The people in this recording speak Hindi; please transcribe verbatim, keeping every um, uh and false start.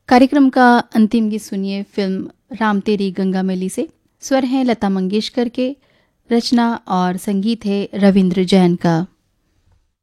कार्यक्रम का अंतिम गीत सुनिए फिल्म राम तेरी गंगा मैली से। स्वर हैं लता मंगेशकर के, रचना और संगीत है रविंद्र जैन का।